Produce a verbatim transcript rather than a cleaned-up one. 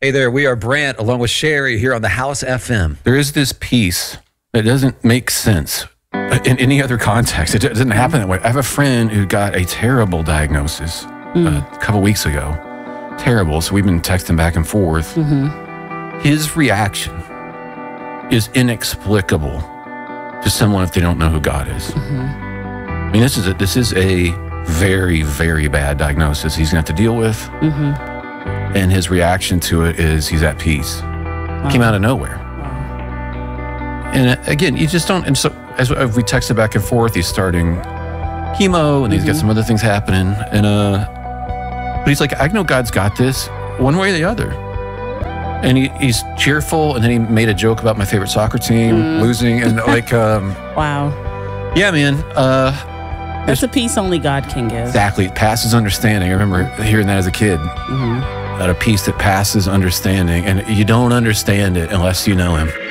Hey there, we are Brant along with Sherry here on the House F M. There is this piece that doesn't make sense in any other context. It doesn't happen that way. I have a friend who got a terrible diagnosis mm. uh, a couple weeks ago. Terrible. So we've been texting back and forth. Mm-hmm. His reaction is inexplicable to someone if they don't know who God is. Mm-hmm. I mean, this is a, this is a very, very bad diagnosis he's going to have to deal with. Mm-hmm. And his reaction to it is he's at peace. Wow. Came out of nowhere. Wow. And again, you just don't, and so as we texted back and forth, he's starting chemo and he's mm-hmm. got some other things happening. And, uh, but he's like, I know God's got this one way or the other. And he, he's cheerful. And then he made a joke about my favorite soccer team mm. losing. And like, um, wow. Yeah, man. Uh, That's a peace only God can give. Exactly. It passes understanding. I remember hearing that as a kid. Mm-hmm. That a peace that passes understanding. And you don't understand it unless you know him.